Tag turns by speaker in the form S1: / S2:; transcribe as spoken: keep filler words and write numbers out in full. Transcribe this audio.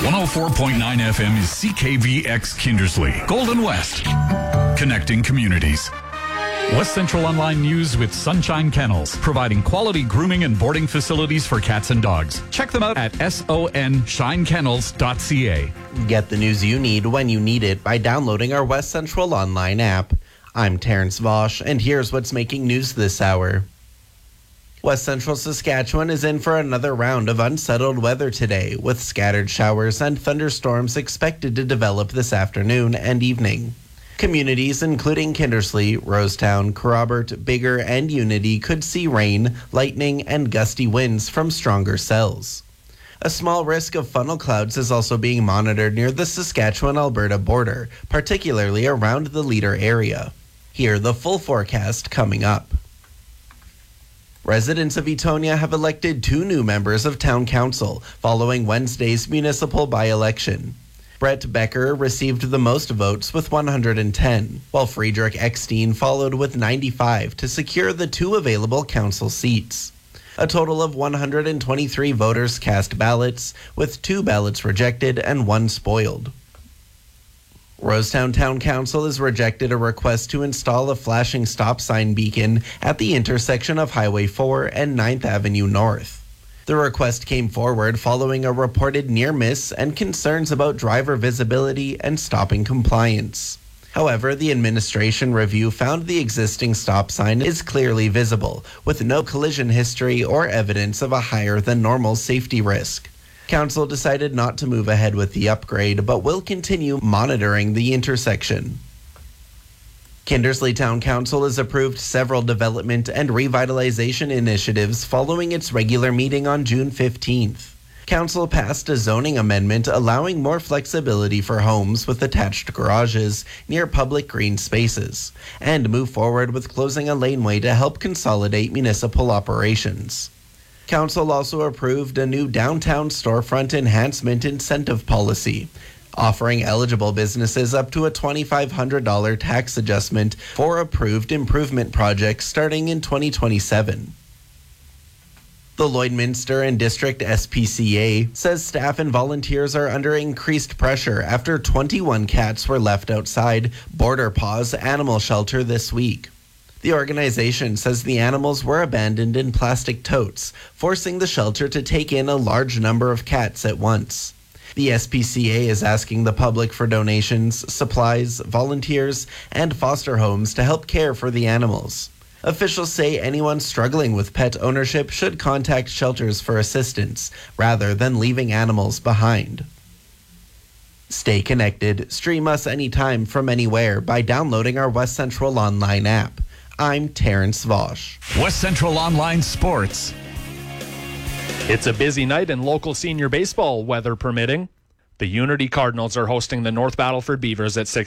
S1: one oh four point nine F M is C K V X Kindersley, Golden West, connecting communities. West Central Online News with Sunshine Kennels, providing quality grooming and boarding facilities for cats and dogs. Check them out at son shine kennels dot c a.
S2: Get the news you need when you need it by downloading our West Central Online app. I'm Terrence Vosch, and here's what's making news this hour. West Central Saskatchewan is in for another round of unsettled weather today, with scattered showers and thunderstorms expected to develop this afternoon and evening. Communities including Kindersley, Rosetown, Kerrobert, Bigger, and Unity could see rain, lightning, and gusty winds from stronger cells. A small risk of funnel clouds is also being monitored near the Saskatchewan-Alberta border, particularly around the Leader area. Hear the full forecast coming up. Residents of Etonia have elected two new members of Town Council following Wednesday's municipal by-election. Brett Becker received the most votes with one hundred ten, while Friedrich Eckstein followed with ninety-five to secure the two available council seats. A total of one hundred twenty-three voters cast ballots, with two ballots rejected and one spoiled. Rosetown Town Council has rejected a request to install a flashing stop sign beacon at the intersection of Highway four and ninth Avenue North. The request came forward following a reported near miss and concerns about driver visibility and stopping compliance. However, the administration review found the existing stop sign is clearly visible, with no collision history or evidence of a higher than normal safety risk. Council decided not to move ahead with the upgrade, but will continue monitoring the intersection. Kindersley Town Council has approved several development and revitalization initiatives following its regular meeting on June fifteenth. Council passed a zoning amendment allowing more flexibility for homes with attached garages near public green spaces, and move forward with closing a laneway to help consolidate municipal operations. Council also approved a new downtown storefront enhancement incentive policy, offering eligible businesses up to a twenty-five hundred dollars tax adjustment for approved improvement projects starting in twenty twenty-seven. The Lloydminster and District S P C A says staff and volunteers are under increased pressure after twenty-one cats were left outside Border Paws Animal Shelter this week. The organization says the animals were abandoned in plastic totes, forcing the shelter to take in a large number of cats at once. The S P C A is asking the public for donations, supplies, volunteers, and foster homes to help care for the animals. Officials say anyone struggling with pet ownership should contact shelters for assistance, rather than leaving animals behind. Stay connected. Stream us anytime from anywhere by downloading our West Central Online app. I'm Terrence Vosch.
S1: West Central Online Sports.
S3: It's a busy night in local senior baseball, weather permitting. The Unity Cardinals are hosting the North Battleford Beavers at six